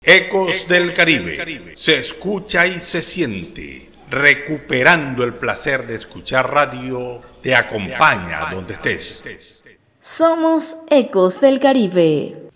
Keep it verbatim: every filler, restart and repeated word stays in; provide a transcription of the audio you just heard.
Ecos del Caribe, se escucha y se siente, recuperando el placer de escuchar radio, te acompaña donde estés. Somos Ecos del Caribe.